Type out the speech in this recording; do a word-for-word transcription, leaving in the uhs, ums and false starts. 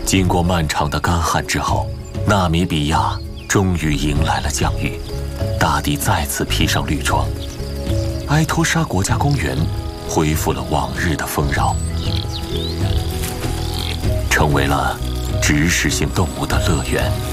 经过漫长的干旱之后，纳米比亚终于迎来了降雨，大地再次披上绿装，埃托沙国家公园恢复了往日的丰饶，成为了植食性动物的乐园。